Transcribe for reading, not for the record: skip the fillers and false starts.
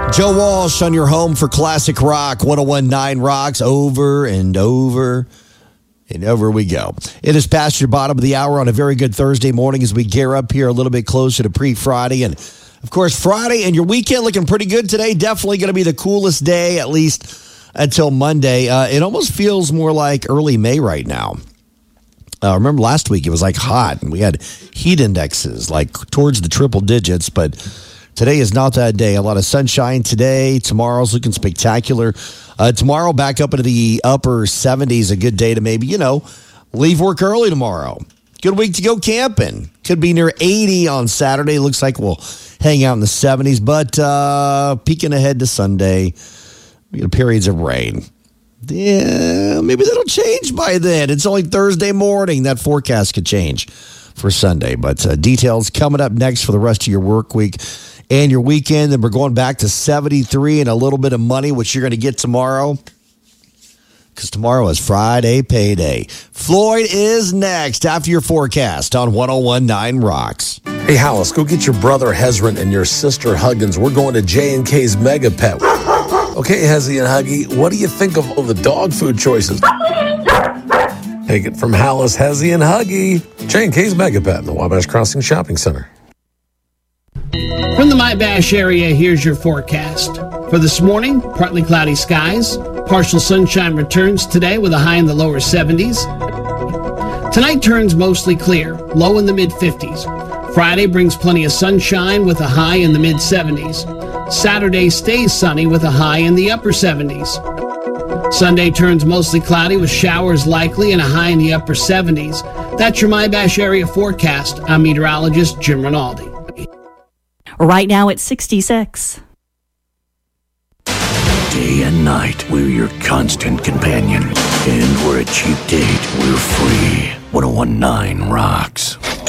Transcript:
Joe Walsh on your home for classic rock. 101.9 Rocks, over and over and over we go. It is past your bottom of the hour on a very good Thursday morning as we gear up here a little bit closer to pre-Friday. And, of course, Friday and your weekend looking pretty good today. Definitely going to be the coolest day, at least until Monday. It almost feels more like early May right now. Remember last week it was like hot, and we had heat indexes like towards the triple digits, but today is not that day. A lot of sunshine today. Tomorrow's looking spectacular. Tomorrow back up into the upper 70s, a good day to maybe, leave work early tomorrow. Good week to go camping. Could be near 80 on Saturday. Looks like we'll hang out in the 70s, but peeking ahead to Sunday, we get periods of rain. Yeah, maybe that'll change by then. It's only Thursday morning. That forecast could change for Sunday. But details coming up next for the rest of your work week and your weekend. And we're going back to 73 and a little bit of money, which you're going to get tomorrow. Because tomorrow is Friday payday. Floyd is next after your forecast on 101.9 Rocks. Hey, Hollis, go get your brother Hezron and your sister Huggins. We're going to J&K's Mega Pet. Okay, Hezzy and Huggy, what do you think of all the dog food choices? Take it from Hollis, Hezzy, and Huggy. J&K's Mega Pet in the Wabash Crossing Shopping Center. From the My-Bash area, here's your forecast. For this morning, partly cloudy skies. Partial sunshine returns today with a high in the lower 70s. Tonight turns mostly clear, low in the mid-50s. Friday brings plenty of sunshine with a high in the mid-70s. Saturday stays sunny with a high in the upper 70s. Sunday turns mostly cloudy with showers likely and a high in the upper 70s. That's your My-Bash area forecast. I'm meteorologist Jim Rinaldi. Right now it's 66. Day and night, we're your constant companion. And we're a cheap date. We're free. 101.9 Rocks.